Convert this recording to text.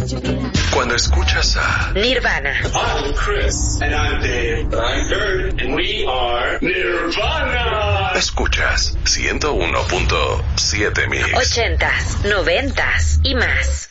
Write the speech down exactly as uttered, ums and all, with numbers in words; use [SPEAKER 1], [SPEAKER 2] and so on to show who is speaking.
[SPEAKER 1] Cuando escuchas a
[SPEAKER 2] Nirvana.
[SPEAKER 3] I'm Chris. And I'm Dave. I'm Kurt. And we are Nirvana.
[SPEAKER 1] Escuchas ciento uno punto siete Mix.
[SPEAKER 2] Ochentas, noventas y más.